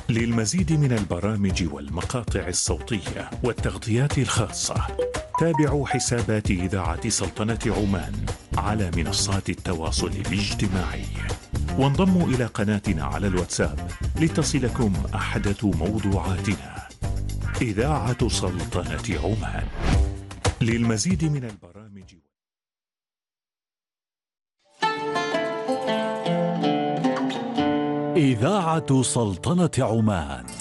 للمزيد من البرامج والمقاطع الصوتية والتغطيات الخاصة تابعوا حسابات إذاعة سلطنة عمان على منصات التواصل الاجتماعي، وانضموا إلى قناتنا على الواتساب لتصلكم أحدث موضوعاتنا. إذاعة سلطنة عمان. للمزيد من البرامج إذاعة سلطنة عمان.